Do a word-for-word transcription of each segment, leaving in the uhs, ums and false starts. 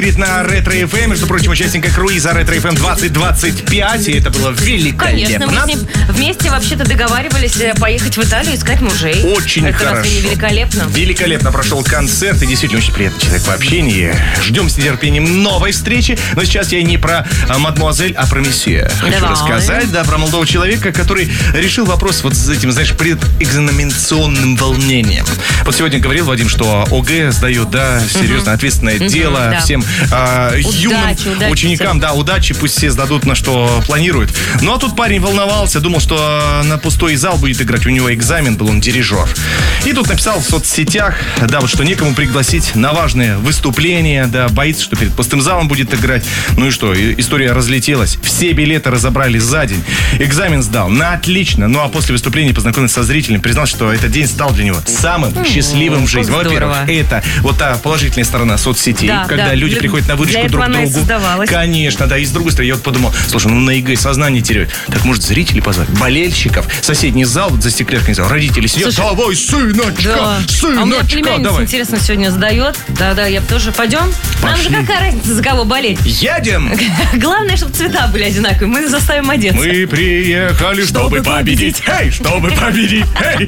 на Ретро-эф эм, между прочим, участника круиза Ретро-эф эм двадцать двадцать пять, и это было великолепно. Конечно, мы с ним вместе вообще-то договаривались поехать в Италию искать мужей. Очень это хорошо. разве не великолепно? Великолепно прошел концерт, и действительно очень приятный человек в общении. Ждем с нетерпением новой встречи, но сейчас я не про а, мадмуазель, а про месье. Хочу Давай. рассказать, да, про молодого человека, который решил вопрос вот с этим, знаешь, предэкзаменационным волнением. Вот сегодня говорил Вадим, что ОГЭ сдает, да, серьезно, ответственное Мгм, дело да. всем а, юным удачи ученикам, всем. да, удачи, пусть все сдадут на что планируют. Ну а тут парень волновался, думал, что на пустой зал будет играть, у него экзамен был, он дирижер. И тут написал в соцсетях, да, вот что некому пригласить на важное выступление, да, боится, что перед пустым залом будет играть. Ну и что, и- история разлетелась. Все билеты разобрали за день. Экзамен сдал, на отлично. Ну а после выступления познакомился со зрителем, признал, что этот день стал для него самым счастливым в жизни. как Во-первых, здорово. это вот та положительная сторона соцсетей, Да, когда да. люди Для- приходят на выручку для этого друг она и другу. создавалась. Конечно, да. И с другой стороны, я вот подумал, слушай, ну на ЕГЭ сознание теряют. Так может зрителей позвать, болельщиков, соседний зал, вот за стеклянкой зал, родители сидят, Слушай, давай, сыночка, Да. сыночка, А у меня племянница, давай. интересно, сегодня сдает. Да-да, я бы тоже. Пойдем? Нам же Пошли. какая разница, за кого болеть? Едем! Главное, чтобы цвета были одинаковые. Мы заставим одеться. Мы приехали, чтобы Чтобы победить. Эй, чтобы победить. Эй!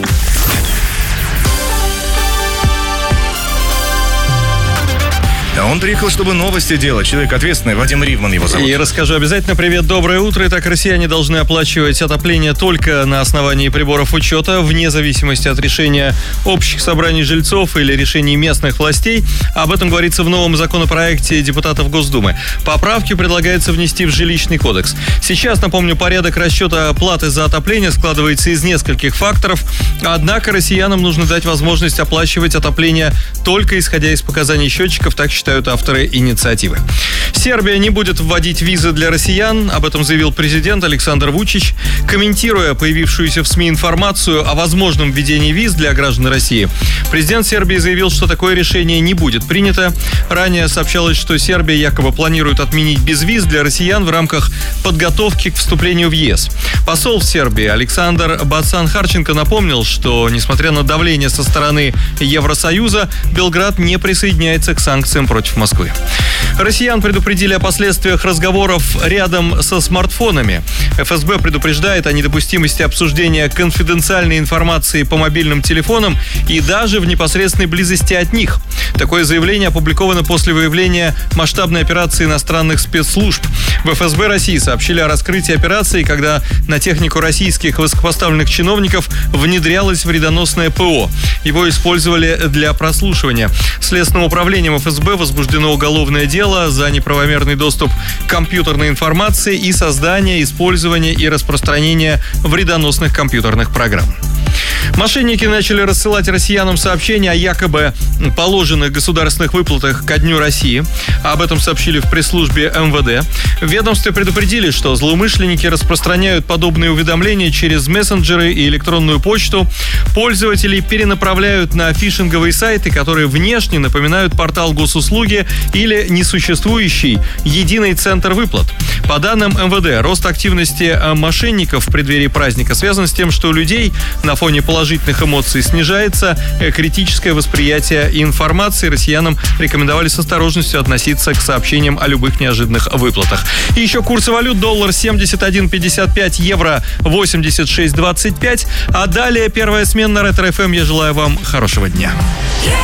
Да он приехал, чтобы новости делать. Человек ответственный, Вадим Ривман его зовут. И расскажу обязательно. Привет, доброе утро. Итак, россияне должны оплачивать отопление только на основании приборов учета, вне зависимости от решения общих собраний жильцов или решений местных властей. Об этом говорится в новом законопроекте депутатов Госдумы. Поправки предлагается внести в жилищный кодекс. Сейчас, напомню, порядок расчета платы за отопление складывается из нескольких факторов. Однако россиянам нужно дать возможность оплачивать отопление только исходя из показаний счетчиков, так считают авторы инициативы. Сербия не будет вводить визы для россиян, об этом заявил президент Александр Вучич. Комментируя появившуюся в СМИ информацию о возможном введении виз для граждан России, президент Сербии заявил, что такое решение не будет принято. Ранее сообщалось, что Сербия якобы планирует отменить безвиз для россиян в рамках подготовки к вступлению в ЕС. Посол в Сербии Александр Бацан-Харченко напомнил, что, несмотря на давление со стороны Евросоюза, Белград не присоединяется к санкциям против Москвы. Россиян предупредили о последствиях разговоров рядом со смартфонами. эф эс бэ предупреждает о недопустимости обсуждения конфиденциальной информации по мобильным телефонам и даже в непосредственной близости от них. Такое заявление опубликовано после выявления масштабной операции иностранных спецслужб. В эф эс бэ России сообщили о раскрытии операции, когда на технику российских высокопоставленных чиновников внедрялось вредоносное ПО. Его использовали для прослушивания. Следственным управлением эф эс бэ возбуждено уголовное дело за неправомерный доступ к компьютерной информации и создание, использование и распространение вредоносных компьютерных программ. Мошенники начали рассылать россиянам сообщения о якобы положенных государственных выплатах ко Дню России. Об этом сообщили в пресс-службе эм вэ дэ. В ведомстве предупредили, что злоумышленники распространяют подобные уведомления через мессенджеры и электронную почту. Пользователей перенаправляют на фишинговые сайты, которые внешне напоминают портал госуслуги или несуществующий единый центр выплат. По данным эм вэ дэ, рост активности мошенников в преддверии праздника связан с тем, что у людей на фоне положительных эмоций снижается критическое восприятие информации. Россиянам рекомендовали с осторожностью относиться к сообщениям о любых неожиданных выплатах. И еще курсы валют: доллар семьдесят один пятьдесят пять, евро восемьдесят шесть двадцать пять. А далее первая смена на Ретро-эф эм. Я желаю вам хорошего дня.